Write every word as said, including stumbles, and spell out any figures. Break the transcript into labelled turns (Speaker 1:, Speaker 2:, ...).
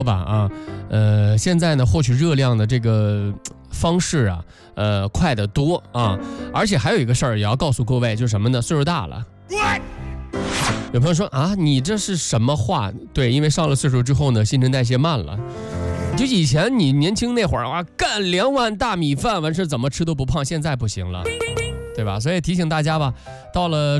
Speaker 1: 吧啊，呃，现在呢获取热量的这个方式啊，呃，快得多啊，而且还有一个事儿也要告诉各位，就是什么呢？岁数大了。有朋友说啊，你这是什么话？对，因为上了岁数之后呢，新陈代谢慢了。就以前你年轻那会儿啊，干两碗大米饭完事怎么吃都不胖，现在不行了，对吧？所以提醒大家吧，到了